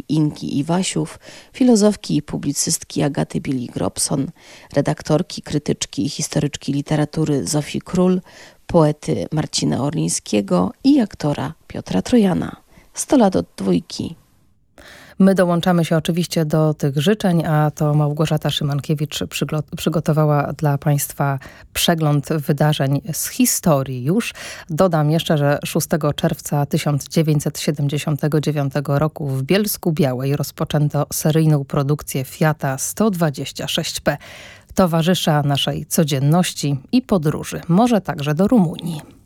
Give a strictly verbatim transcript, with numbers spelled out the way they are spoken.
Ingi Iwasiów, filozofki i publicystki Agaty Billig-Robson, redaktorki, krytyczki i historyczki literatury Zofii Król, poety Marcina Orlińskiego i aktora Piotra Trojana. sto lat od dwójki. My dołączamy się oczywiście do tych życzeń, a to Małgorzata Szymankiewicz przygotowała dla Państwa przegląd wydarzeń z historii już. Dodam jeszcze, że szóstego czerwca tysiąc dziewięćset siedemdziesiątego dziewiątego roku w Bielsku Białej rozpoczęto seryjną produkcję Fiata sto dwadzieścia sześć P. Towarzysza naszej codzienności i podróży, może także do Rumunii.